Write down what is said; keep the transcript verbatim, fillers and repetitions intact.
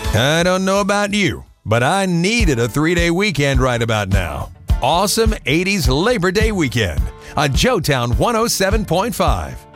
I don't know about you, but I needed a three-day weekend right about now. Awesome eighties Labor Day weekend on Joetown one oh seven point five.